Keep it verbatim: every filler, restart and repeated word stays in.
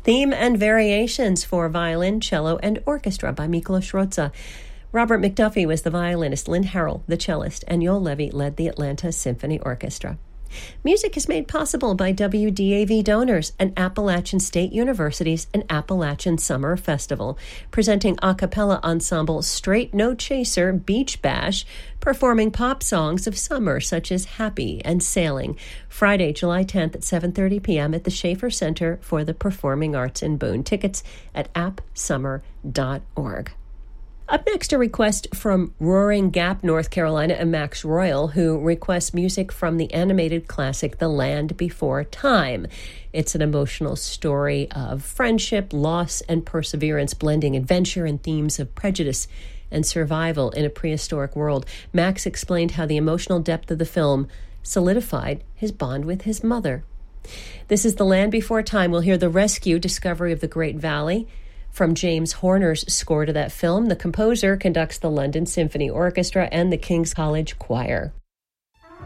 Theme and Variations for Violin, Cello, and Orchestra by Miklos Rozsa. Robert McDuffie was the violinist, Lynn Harrell the cellist, and Yoel Levy led the Atlanta Symphony Orchestra. Music is made possible by W D A V donors and Appalachian State University's an Appalachian Summer Festival, presenting a cappella ensemble Straight No Chaser Beach Bash, performing pop songs of summer such as Happy and Sailing, Friday, July tenth at seven thirty p.m. at the Schaefer Center for the Performing Arts in Boone. Tickets at app summer dot org. Up next, a request from Roaring Gap, North Carolina, and Max Royal, who requests music from the animated classic The Land Before Time. It's an emotional story of friendship, loss, and perseverance, blending adventure and themes of prejudice and survival in a prehistoric world. Max explained how the emotional depth of the film solidified his bond with his mother. This is The Land Before Time. We'll hear The Rescue, Discovery of the Great Valley, from James Horner's score to that film. The composer conducts the London Symphony Orchestra and the King's College Choir.